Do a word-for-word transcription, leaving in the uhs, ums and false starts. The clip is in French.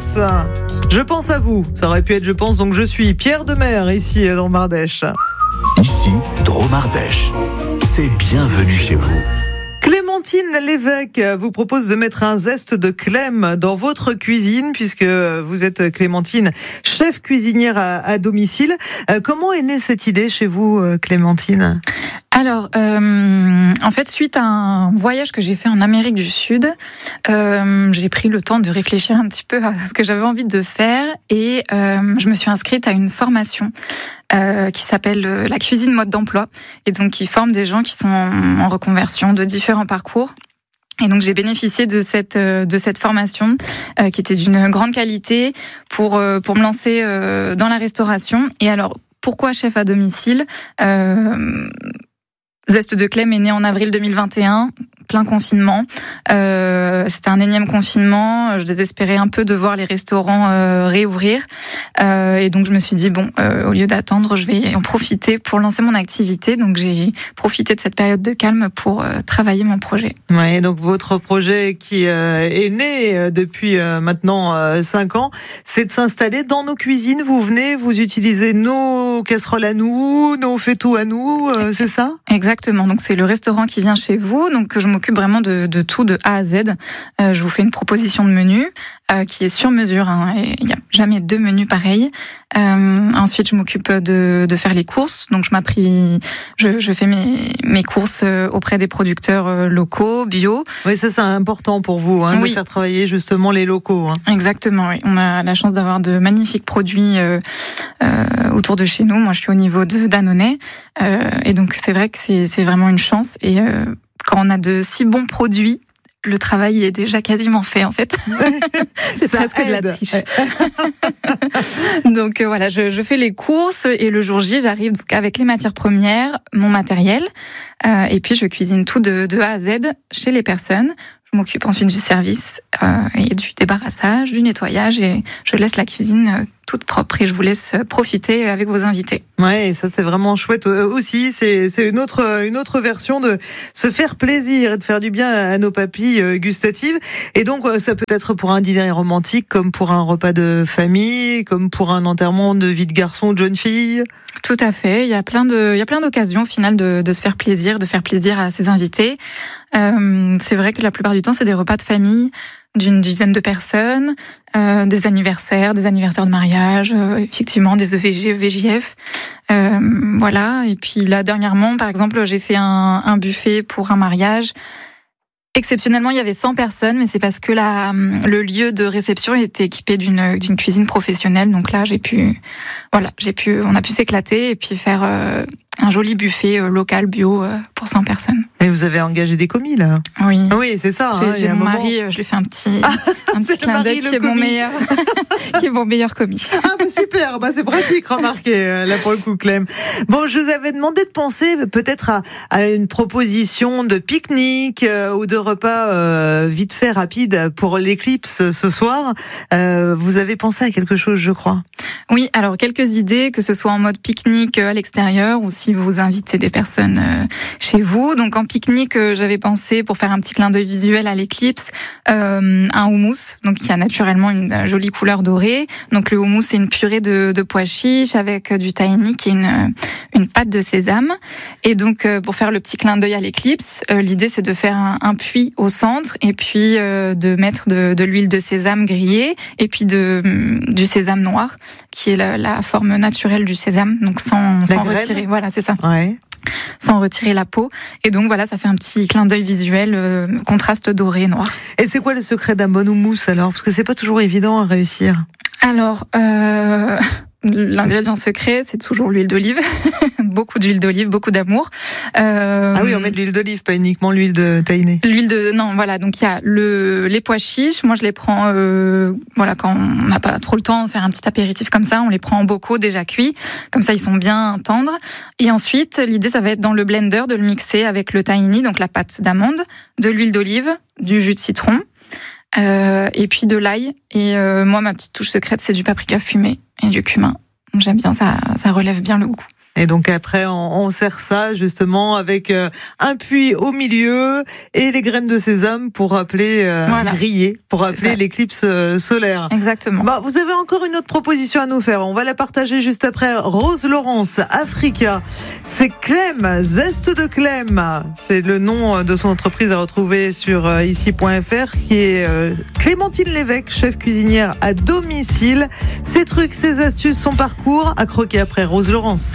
pense. Je pense à vous. Ça aurait pu être je pense, donc je suis Pierre Demer, ici dans Mardèche. Ici, Dromardèche. C'est bienvenue chez vous. Clémentine Lévesque vous propose de mettre un zeste de clem dans votre cuisine, puisque vous êtes Clémentine, chef cuisinière à, à domicile. Euh, comment est née cette idée chez vous, Clémentine ? Alors, euh, en fait, suite à un voyage que j'ai fait en Amérique du Sud, euh, j'ai pris le temps de réfléchir un petit peu à ce que j'avais envie de faire et euh, je me suis inscrite à une formation euh, qui s'appelle euh, la cuisine mode d'emploi et donc qui forme des gens qui sont en, en reconversion de différents parcours. Et donc j'ai bénéficié de cette de cette formation euh, qui était d'une grande qualité pour euh, pour me lancer euh, dans la restauration. Et alors pourquoi chef à domicile ? euh, Zeste de Clem est né en avril deux mille vingt et un, plein confinement. Euh, c'était un énième confinement. Je désespérais un peu de voir les restaurants euh, réouvrir. Euh, et donc je me suis dit, bon, euh, au lieu d'attendre, je vais en profiter pour lancer mon activité. Donc j'ai profité de cette période de calme pour euh, travailler mon projet. Ouais, donc votre projet qui euh, est né euh, depuis euh, maintenant euh, cinq ans, c'est de s'installer dans nos cuisines. Vous venez, vous utilisez nos casseroles à nous, nos faitout à nous, euh, c'est ça ? Exactement. Donc c'est le restaurant qui vient chez vous. Donc je m'occupe vraiment de, de tout, de A à Z. Euh, je vous fais une proposition de menu euh, qui est sur mesure. Hein, et il n'y a jamais deux menus pareils. Euh, ensuite, je m'occupe de, de faire les courses. Donc je m'apprie, je, je fais mes, mes courses auprès des producteurs locaux, bio. Oui, ça c'est important pour vous, hein, oui. de faire travailler justement les locaux. Hein. Exactement. Oui. On a la chance d'avoir de magnifiques produits euh, euh, autour de chez nous. Moi, je suis au niveau de d'Annonay, euh, et donc c'est vrai que c'est, c'est vraiment une chance. Et euh, quand on a de si bons produits, le travail est déjà quasiment fait, en fait. C'est ça presque aide. de la triche. Donc euh, voilà, je, je fais les courses et le jour J, j'arrive donc avec les matières premières, mon matériel, euh, et puis je cuisine tout de, de A à Z chez les personnes. Je m'occupe ensuite du service euh, et du débarrassage, du nettoyage, et je laisse la cuisine euh, toute propre et je vous laisse profiter avec vos invités. Ouais, et ça c'est vraiment chouette aussi. C'est c'est une autre une autre version de se faire plaisir et de faire du bien à nos papilles gustatives. Et donc ça peut être pour un dîner romantique, comme pour un repas de famille, comme pour un enterrement de vie de garçon ou de jeune fille. Tout à fait. Il y a plein de il y a plein d'occasions au final de de se faire plaisir, de faire plaisir à ses invités. Euh, c'est vrai que la plupart du temps c'est des repas de famille d'une dizaine de personnes, euh, des anniversaires, des anniversaires de mariage, euh, effectivement des E V G, E V J F, euh, voilà. Et puis là dernièrement, par exemple, j'ai fait un, un buffet pour un mariage. Exceptionnellement, il y avait cent personnes, mais c'est parce que la, le lieu de réception était équipé d'une, d'une cuisine professionnelle. Donc là, j'ai pu, voilà, j'ai pu, on a pu s'éclater et puis faire euh, un joli buffet euh, local bio euh, pour cent personnes. Et vous avez engagé des commis là ? Oui. Oui, c'est ça. J'ai, hein, j'ai mon moment... mari, je lui fais un petit, ah, un petit clin d'œil qui est mon meilleur, qui est mon meilleur commis. Ah bah super, bah c'est pratique, remarquez là pour le coup, Clem. Bon, je vous avais demandé de penser peut-être à, à une proposition de pique-nique euh, ou de repas euh, vite fait, rapide pour l'éclipse ce soir. Euh, vous avez pensé à quelque chose, je crois. Oui, alors quelques idées, que ce soit en mode pique-nique à l'extérieur ou si vous invitez des personnes euh, chez vous. Donc en pique-nique, euh, j'avais pensé, pour faire un petit clin d'œil visuel à l'éclipse, euh, un houmous, donc qui a naturellement une jolie couleur dorée. Donc le houmous, c'est une purée de, de pois chiches avec du tahini qui est une, une pâte de sésame. Et donc euh, pour faire le petit clin d'œil à l'éclipse, euh, l'idée c'est de faire un, un puits au centre et puis euh, de mettre de, de l'huile de sésame grillée et puis de, du sésame noir, qui est la, la forme naturelle du sésame, donc sans, sans retirer. Voilà, c'est ça. Ouais. Sans retirer la peau. Et donc voilà, ça fait un petit clin d'œil visuel, euh, contraste doré, noir. Et c'est quoi le secret d'un bon houmous alors ? Parce que c'est pas toujours évident à réussir. Alors, euh, l'ingrédient secret, c'est toujours l'huile d'olive. Beaucoup d'huile d'olive, beaucoup d'amour. Euh, ah oui, on met de l'huile d'olive, pas uniquement l'huile de tahini. L'huile de... Non, voilà, donc il y a le, les pois chiches. Moi, je les prends euh, voilà, quand on n'a pas trop le temps de faire un petit apéritif comme ça. On les prend en bocaux déjà cuits. Comme ça, ils sont bien tendres. Et ensuite, l'idée, ça va être dans le blender de le mixer avec le tahini, donc la pâte d'amande, de l'huile d'olive, du jus de citron, euh, et puis de l'ail. Et euh, moi, ma petite touche secrète, c'est du paprika fumé et du cumin. J'aime bien, ça, ça relève bien le goût. Et donc après, on, on sert ça justement avec euh, un puits au milieu et les graines de sésame pour appeler euh, Voilà. griller, pour appeler l'éclipse euh, solaire. Exactement. Bah, vous avez encore une autre proposition à nous faire. On va la partager juste après. Rose Laurence, Africa. C'est Clem, Zeste de Clem. C'est le nom de son entreprise à retrouver sur euh, ici point f r, qui est euh, Clémentine Lévesque, chef cuisinière à domicile. Ses trucs, ses astuces, son parcours à croquer après Rose Laurence.